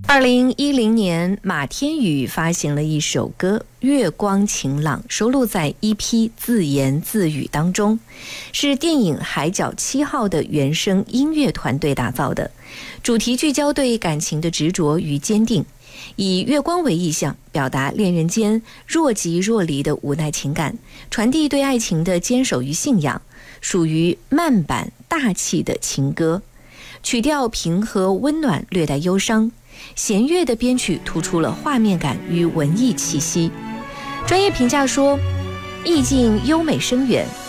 2010年，马天宇发行了一首歌《月光晴朗》，收录在 EP 自言自语当中，是电影《海角7号》的原声音乐团队打造的。主题聚焦对感情的执着与坚定，以月光为意象，表达恋人间若即若离的无奈情感，传递对爱情的坚守与信仰，属于慢板大气的情歌。曲调平和温暖，略带忧伤，弦乐的编曲突出了画面感与文艺气息。专业评价说，意境优美深远，